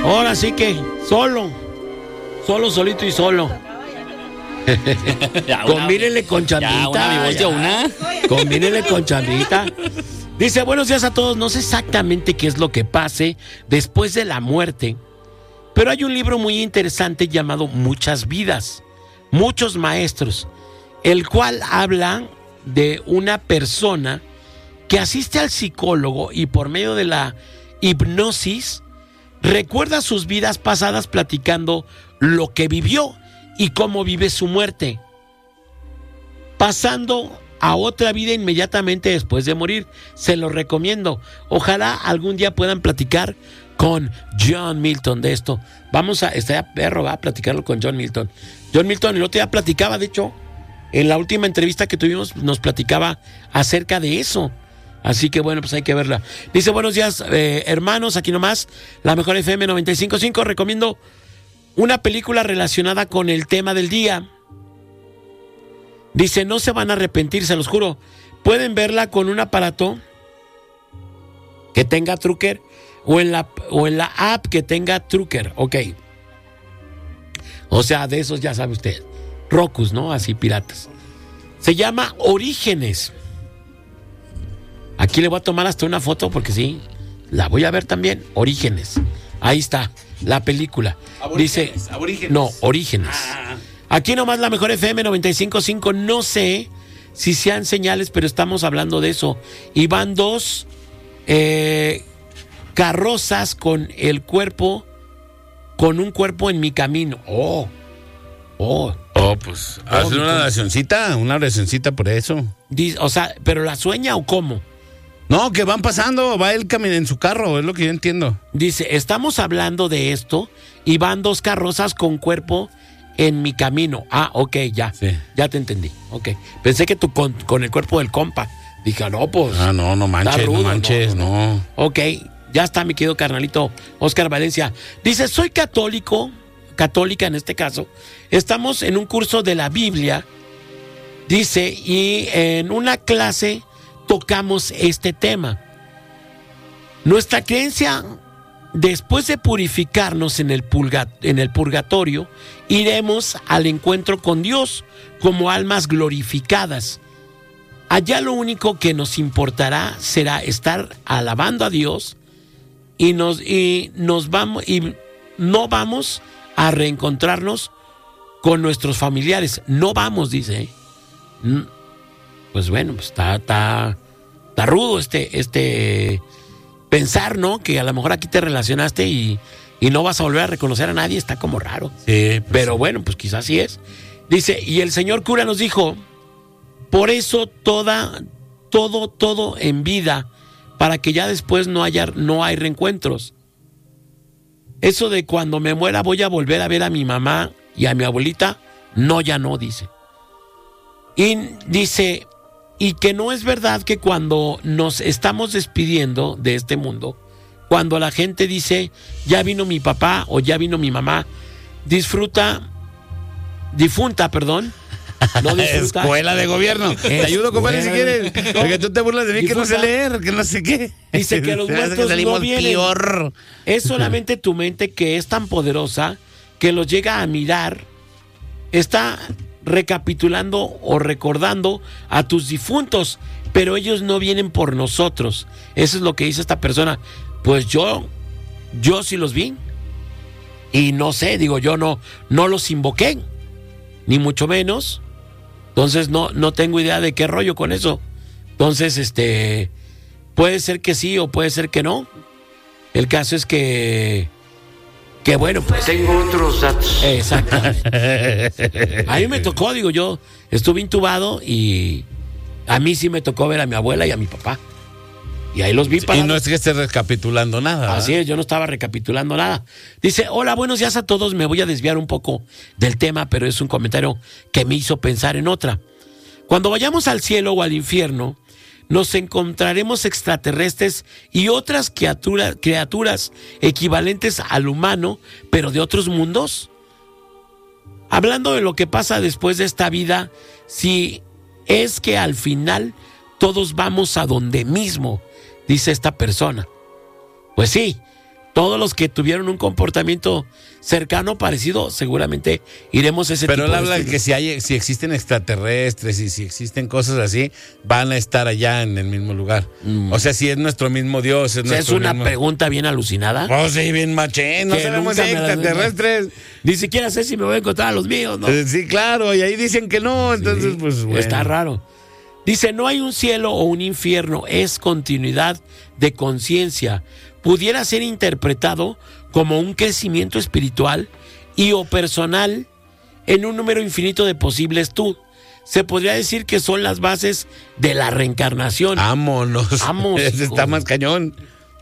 Ahora sí que solo, solito y solo. Combínenle con chambita. Combínenle con chambita. Dice, buenos días a todos. No sé exactamente qué es lo que pase después de la muerte, pero hay un libro muy interesante llamado Muchas vidas, muchos maestros, el cual habla de una persona que asiste al psicólogo y por medio de la hipnosis recuerda sus vidas pasadas platicando lo que vivió y cómo vive su muerte, pasando a otra vida inmediatamente después de morir. Se lo recomiendo. Ojalá algún día puedan platicar con John Milton de esto. Estaría perro, va a platicarlo con John Milton. John Milton el otro día platicaba, de hecho, en la última entrevista que tuvimos, nos platicaba acerca de eso. Así que bueno, pues hay que verla. Dice, buenos días, hermanos, aquí nomás, la mejor FM 95.5. Recomiendo una película relacionada con el tema del día. Dice, no se van a arrepentir, se los juro. Pueden verla con un aparato que tenga Trucker o en la app que tenga Trucker, ok. O sea, de esos ya sabe usted. Rokus, ¿no? Así piratas. Se llama Orígenes. Aquí le voy a tomar hasta una foto porque sí, la voy a ver también. Orígenes. Ahí está, la película. Aborígenes, dice, no, Orígenes. Aquí nomás la mejor FM 95.5. No sé si sean señales, pero estamos hablando de eso. Y van dos carrozas con un cuerpo en mi camino. Pues hazle una oracioncita por eso. O sea, ¿pero la sueña o cómo? No, que van pasando, va él caminando en su carro, es lo que yo entiendo. Dice, estamos hablando de esto y van dos carrozas con cuerpo en mi camino. Ok, ya. Sí. Ya te entendí. Ok. Pensé que tú con el cuerpo del compa. Dije, no, pues. No manches, no. Ok, ya está, mi querido carnalito Oscar Valencia. Dice, soy católica en este caso. Estamos en un curso de la Biblia. Dice, y en una clase tocamos este tema. Nuestra creencia, después de purificarnos en el purgatorio, iremos al encuentro con Dios como almas glorificadas. Allá lo único que nos importará será estar alabando a Dios y no vamos a reencontrarnos con nuestros familiares. No vamos, dice. Pues bueno, pues está rudo este pensar, ¿no? Que a lo mejor aquí te relacionaste y no vas a volver a reconocer a nadie. Está como raro. Sí, pues pero bueno, pues quizás sí es. Dice, y el señor cura nos dijo, por eso todo en vida, para que ya después no hay reencuentros. Eso de cuando me muera voy a volver a ver a mi mamá y a mi abuelita, no, ya no, dice. Y dice, y que no es verdad que cuando nos estamos despidiendo de este mundo, cuando la gente dice, ya vino mi papá o ya vino mi mamá, difunta, no disfruta. Escuela de gobierno. Te ayudo, compadre, si quieres. Porque tú te burlas de mí, que no sé leer, que no sé qué. Dice que los muertos no vienen. Peor. Es solamente tu mente, que es tan poderosa que los llega a mirar. Está recapitulando o recordando a tus difuntos, pero ellos no vienen por nosotros. Eso es lo que dice esta persona. Pues yo sí los vi. Y no sé, digo, yo no los invoqué, ni mucho menos. Entonces no tengo idea de qué rollo con eso. Entonces, puede ser que sí o puede ser que no. El caso es que bueno, pues tengo otros datos. Exactamente. A mí me tocó, digo, yo estuve intubado y a mí sí me tocó ver a mi abuela y a mi papá. Y ahí los vi para. Y no es que esté recapitulando nada. Así es, yo no estaba recapitulando nada. Dice, hola, buenos días a todos. Me voy a desviar un poco del tema, pero es un comentario que me hizo pensar en otra. Cuando vayamos al cielo o al infierno, nos encontraremos extraterrestres y otras criaturas equivalentes al humano, pero de otros mundos. Hablando de lo que pasa después de esta vida, si es que al final todos vamos a donde mismo, dice esta persona. Pues sí, todos los que tuvieron un comportamiento cercano, parecido, seguramente iremos a ese Pero tipo él de habla de que si existen extraterrestres y si existen cosas así, van a estar allá en el mismo lugar. O sea, si es nuestro mismo Dios, O sea, es una pregunta bien alucinada. Oh, sí, bien machín, no Que sabemos si nunca hay me la- extraterrestres. Ni siquiera sé si me voy a encontrar a los míos, ¿no? Sí, claro, y ahí dicen que no, entonces Sí, pues bueno. está raro. Dice, no hay un cielo o un infierno, es continuidad de conciencia. Pudiera ser interpretado como un crecimiento espiritual y o personal en un número infinito de posibles tú. Se podría decir que son las bases de la reencarnación. Vámonos. Vamos. Ese está más cañón.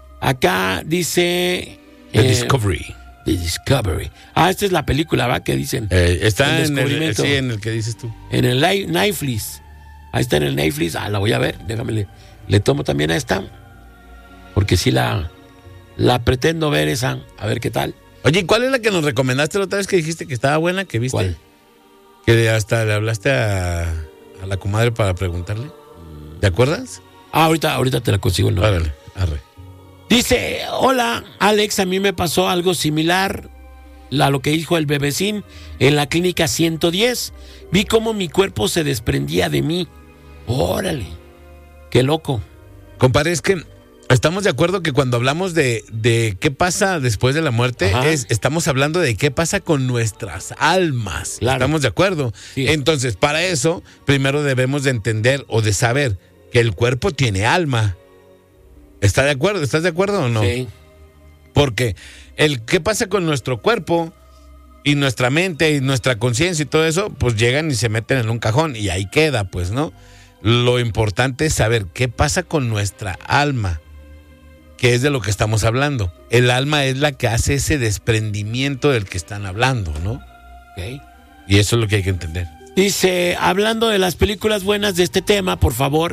Acá dice... The Discovery. The Discovery. Ah, esta es la película, ¿va? Que dicen. Está El en el, descubrimiento. sí, en el que dices tú. En el Netflix. Ahí está en el Netflix. Ah, la voy a ver. Déjame, le tomo también a esta. Porque sí la pretendo ver esa. A ver qué tal. Oye, ¿y cuál es la que nos recomendaste la otra vez que dijiste que estaba buena, que viste? ¿Cuál? Que hasta le hablaste a la comadre para preguntarle. ¿Te acuerdas? Ah, ahorita te la consigo. ¿No? Árale, arre. Dice, hola, Alex, a mí me pasó algo similar a lo que dijo el bebecín en la clínica 110. Vi cómo mi cuerpo se desprendía de mí. Órale, qué loco. Compadre, es que estamos de acuerdo que cuando hablamos de qué pasa después de la muerte, Ajá. estamos hablando de qué pasa con nuestras almas. Claro. ¿Estamos de acuerdo? Sí. Entonces, para eso, primero debemos de entender o de saber que el cuerpo tiene alma. ¿Está de acuerdo? ¿Estás de acuerdo o no? Sí. Porque qué pasa con nuestro cuerpo y nuestra mente y nuestra conciencia y todo eso, pues llegan y se meten en un cajón y ahí queda, pues, ¿no? Lo importante es saber qué pasa con nuestra alma, que es de lo que estamos hablando. El alma es la que hace ese desprendimiento del que están hablando, ¿no? Ok. Y eso es lo que hay que entender. Dice, hablando de las películas buenas de este tema, por favor,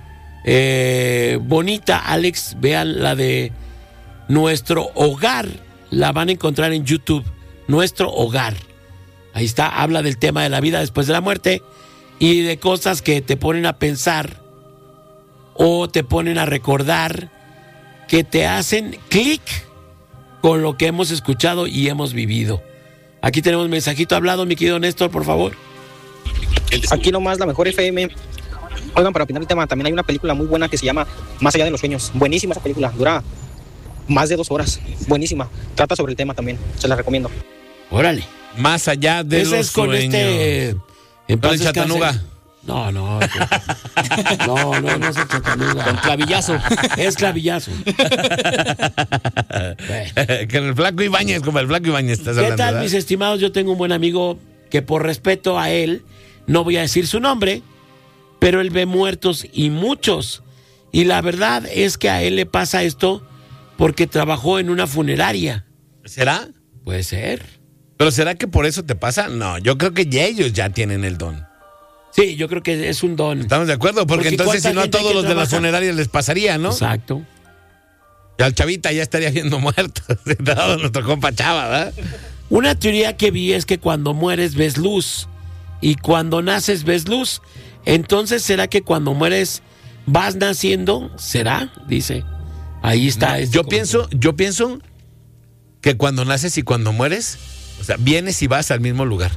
bonita, Alex, vean la de Nuestro Hogar, la van a encontrar en YouTube, Nuestro Hogar. Ahí está, habla del tema de la vida después de la muerte y de cosas que te ponen a pensar o te ponen a recordar, que te hacen clic con lo que hemos escuchado y hemos vivido. Aquí tenemos un mensajito hablado, mi querido Néstor, por favor. Aquí nomás la mejor FM. Oigan, para opinar el tema, también hay una película muy buena que se llama Más allá de los sueños. Buenísima esa película, dura más de 2 horas. Buenísima. Trata sobre el tema también, se la recomiendo. Órale. Más allá de Ese los es con sueños. En ¿Con paz el descanse. Chatanuga? No, no es el Chatanuga. Con clavillazo. Es clavillazo. Que el Flaco Ibáñez, como el Flaco Ibáñez estás ¿Qué hablando, tal, ¿verdad? mis estimados? Yo tengo un buen amigo que por respeto a él, no voy a decir su nombre, pero él ve muertos y muchos. Y la verdad es que a él le pasa esto porque trabajó en una funeraria. ¿Será? Puede ser. ¿Pero será que por eso te pasa? No, yo creo que ya ellos ya tienen el don. Sí, yo creo que es un don. ¿Estamos de acuerdo? Porque entonces ¿cuánta si no a gente hay todos que los de las trabaja? funerarias les pasaría, ¿no? Exacto. Y al Chavita ya estaría viendo muerto. Sentado nuestro compa Chava, ¿verdad? Una teoría que vi es que cuando mueres ves luz y cuando naces ves luz. Entonces, ¿será que cuando mueres vas naciendo? ¿Será? Dice. Ahí está. Yo pienso que cuando naces y cuando mueres, o sea, vienes y vas al mismo lugar.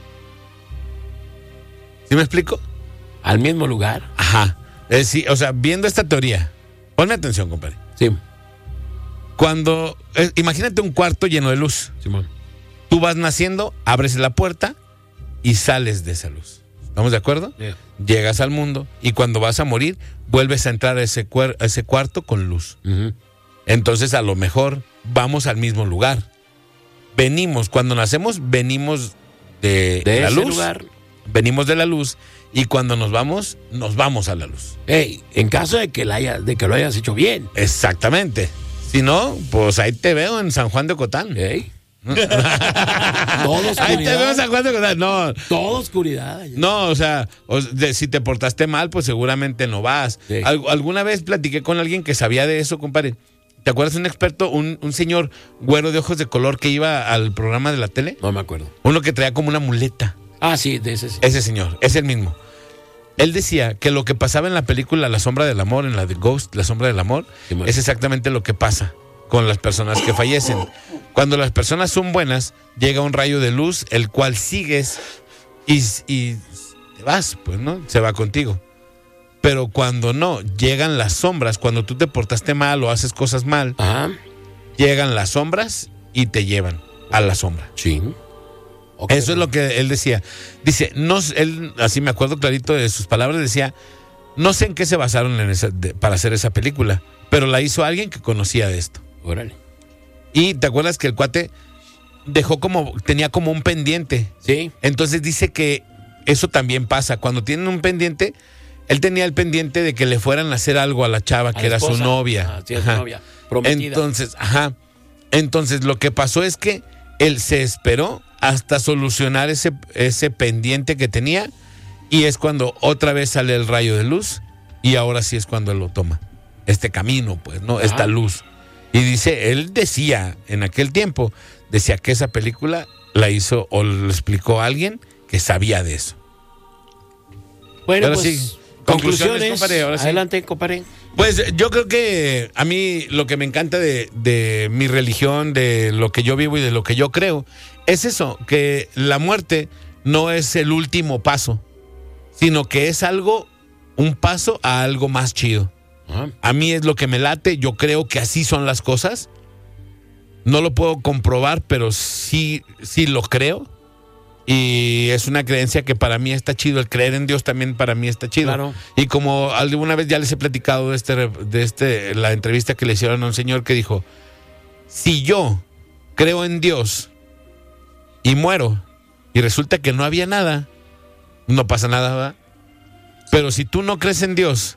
¿Sí me explico? Al mismo lugar. Ajá. Sí, o sea, viendo esta teoría, ponme atención, compadre. Sí. Cuando, imagínate un cuarto lleno de luz. Simón. Tú vas naciendo, abres la puerta y sales de esa luz. ¿Estamos de acuerdo? Yeah. Llegas al mundo y cuando vas a morir, vuelves a entrar a ese cuarto con luz. Ujú. Entonces, a lo mejor vamos al mismo lugar. Venimos, cuando nacemos, venimos de la ese luz. lugar. Venimos de la luz y cuando nos vamos a la luz. Ey, en caso de que lo hayas hecho bien. Exactamente. Si no, pues ahí te veo en San Juan de Ocotán. Ey. Todo Ahí te veo en oscuridad. San Juan de Ocotán. No, Todo oscuridad. no, o sea, si te portaste mal, pues seguramente no vas. Sí. Alguna vez platiqué con alguien que sabía de eso, compadre. ¿Te acuerdas de un experto, un señor güero de ojos de color que iba al programa de la tele? No me acuerdo. Uno que traía como una muleta. Ah, sí, de ese sí. Ese señor, es el mismo. Él decía que lo que pasaba en la película La Sombra del Amor, en la de Ghost, La Sombra del Amor, Sí, bueno. es exactamente lo que pasa con las personas que fallecen. Cuando las personas son buenas, llega un rayo de luz, el cual sigues y te vas, pues, ¿no? Se va contigo. Pero cuando no, llegan las sombras. Cuando tú te portaste mal o haces cosas mal, Ajá. llegan las sombras y te llevan a la sombra. Sí. Okay. Eso es lo que él decía. Dice, no, él, así me acuerdo clarito de sus palabras, decía, no sé en qué se basaron para hacer esa película, pero la hizo alguien que conocía de esto. Órale. Y te acuerdas que el cuate tenía como un pendiente. Sí. Entonces dice que eso también pasa. Cuando tienen un pendiente, él tenía el pendiente de que le fueran a hacer algo a la chava, que era su novia. Sí, es su novia. Prometida. Entonces, lo que pasó es que él se esperó hasta solucionar ese pendiente que tenía, y es cuando otra vez sale el rayo de luz, y ahora sí es cuando él lo toma. Este camino, pues, ¿no? Ajá. Esta luz. Y dice, él decía, en aquel tiempo, decía que esa película la hizo o lo explicó a alguien que sabía de eso. Bueno, Ahora pues, sí, conclusiones. compadre, ahora sí. Adelante, compadre. Pues yo creo que a mí lo que me encanta de mi religión, de lo que yo vivo y de lo que yo creo, es eso, que la muerte no es el último paso, sino que es un paso a algo más chido. Ajá. A mí es lo que me late, yo creo que así son las cosas. No lo puedo comprobar, pero sí lo creo. Y es una creencia que para mí está chido. El creer en Dios también para mí está chido. Claro. Y como alguna vez ya les he platicado de la entrevista que le hicieron a un señor que dijo, si yo creo en Dios y muero y resulta que no había nada, no pasa nada, ¿verdad? Pero si tú no crees en Dios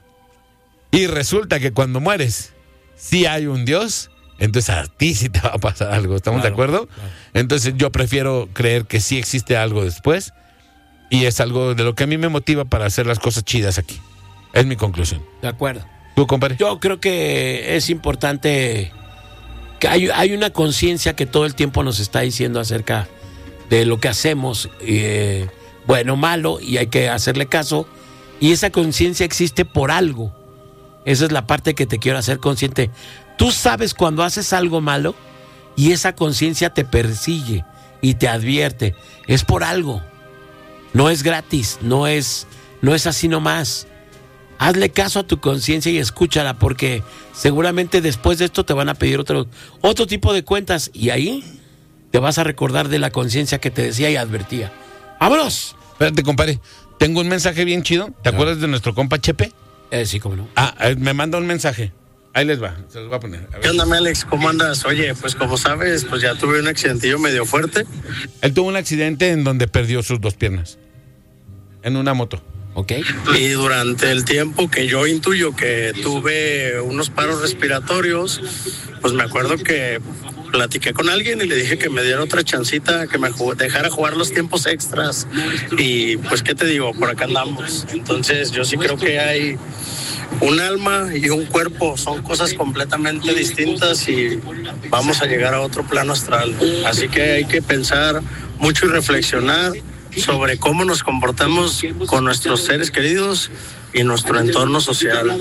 y resulta que cuando mueres sí hay un Dios, entonces a ti sí te va a pasar algo. ¿Estamos de acuerdo? Claro. Entonces yo prefiero creer que sí existe algo después, y es algo de lo que a mí me motiva para hacer las cosas chidas aquí. Es mi conclusión. De acuerdo. ¿Tú, compadre? Yo creo que es importante que hay una conciencia que todo el tiempo nos está diciendo acerca de lo que hacemos, bueno, malo, y hay que hacerle caso. Y esa conciencia existe por algo. Esa es la parte que te quiero hacer consciente. Tú sabes cuando haces algo malo y esa conciencia te persigue y te advierte. Es por algo. No es gratis, no es así nomás. Hazle caso a tu conciencia y escúchala, porque seguramente después de esto te van a pedir otro tipo de cuentas, y ahí te vas a recordar de la conciencia que te decía y advertía. ¡Vámonos! Espérate, compadre. Tengo un mensaje bien chido. ¿Te acuerdas de nuestro compa Chepe? Sí, cómo no. Me manda un mensaje. Ahí les va. Se los voy a poner. A ver. ¿Qué onda, Alex? ¿Cómo andas? Oye, pues como sabes, pues ya tuve un accidentillo medio fuerte. Él tuvo un accidente en donde perdió sus 2 piernas. En una moto. ¿Ok? Y durante el tiempo que yo intuyo que tuve unos paros respiratorios, pues me acuerdo que platiqué con alguien y le dije que me diera otra chancita, que me dejara jugar los tiempos extras. Y pues, ¿qué te digo? Por acá andamos. Entonces, yo sí creo que hay un alma y un cuerpo, son cosas completamente distintas, y vamos a llegar a otro plano astral. Así que hay que pensar mucho y reflexionar sobre cómo nos comportamos con nuestros seres queridos y nuestro entorno social.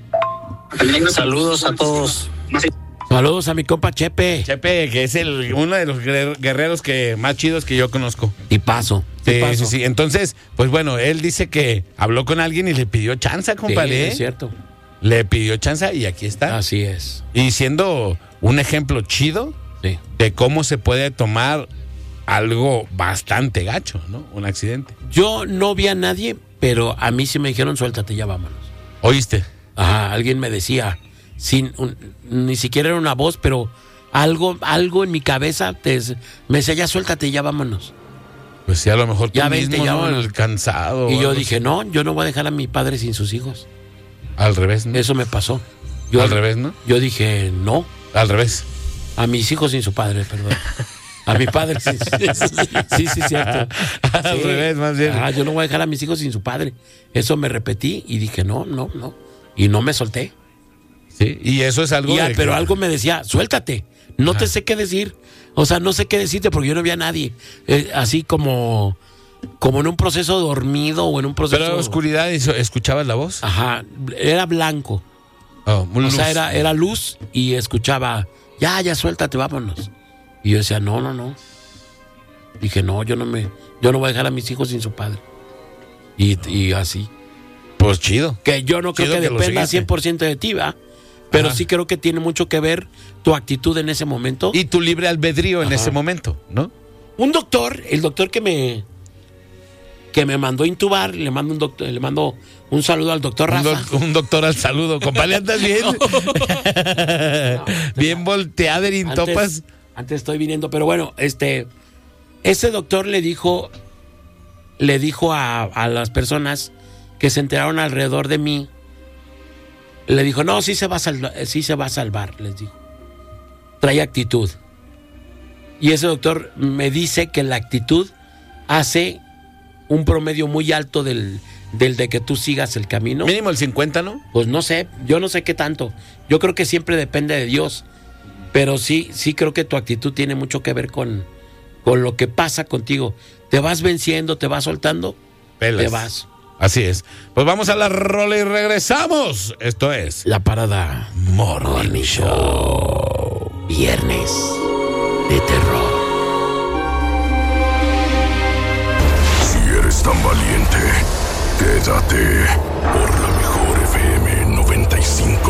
Saludos a todos. Saludos a mi compa Chepe. Chepe, que es uno de los guerreros más chidos que yo conozco. Y paso. Sí. Entonces, pues bueno, él dice que habló con alguien y le pidió chanza, compadre. Sí, es cierto. Le pidió chanza y aquí está. Así es. Y siendo un ejemplo chido Sí. de cómo se puede tomar algo bastante gacho, ¿no? Un accidente. Yo no vi a nadie, pero a mí sí me dijeron, suéltate, ya vámonos. ¿Oíste? Ajá, alguien me decía, ni siquiera era una voz, pero algo en mi cabeza me decía, ya suéltate, ya vámonos. Pues sí, a lo mejor tú Ya mismo, vente, ya ¿no? vámonos. El cansado. Y o yo algo dije, así. no, yo no voy a dejar a mi padre sin sus hijos. Al revés, ¿no? Eso me pasó. Al revés, ¿no? Yo dije, no, Al revés. a mis hijos sin su padre, perdón. A mi padre, sí, cierto. Al revés, más bien. Yo no voy a dejar a mis hijos sin su padre. Eso me repetí y dije, no. Y no me solté. Sí, y eso es algo Pero algo me decía, suéltate. No te sé qué decir. O sea, no sé qué decirte porque yo no vi a nadie. Así como en un proceso dormido o en un proceso... Pero en oscuridad, ¿escuchabas la voz? Ajá, era blanco. Oh, muy O luz. sea, era luz y escuchaba ya suéltate, vámonos. Y yo decía, no. Dije, no, yo no voy a dejar a mis hijos sin su padre. Y así. Pues chido. Que yo no creo Chido que que lo dependa seguiste. 100% de ti, ¿va? Pero sí creo que tiene mucho que ver tu actitud en ese momento. Y tu libre albedrío en ese momento, ¿no? Un doctor, el doctor que me mandó a intubar, le mando un saludo al doctor Rafa. Un doctor al saludo. Compadre, andas bien. Bien volteado en topas. Antes estoy viniendo, pero bueno, ese doctor le dijo a las personas que se enteraron alrededor de mí, le dijo, no, sí se va a salvar, les dijo. Trae actitud. Y ese doctor me dice que la actitud hace un promedio muy alto del de que tú sigas el camino. Mínimo el 50, ¿no? Pues no sé, yo no sé qué tanto. Yo creo que siempre depende de Dios. Pero sí creo que tu actitud tiene mucho que ver con lo que pasa contigo. Te vas venciendo, te vas soltando, Pelas. te vas. Así es. Pues vamos a la rola y regresamos. Esto es La Parada Morning Show. Viernes de terror. Si eres tan valiente, quédate por la mejor FM 95.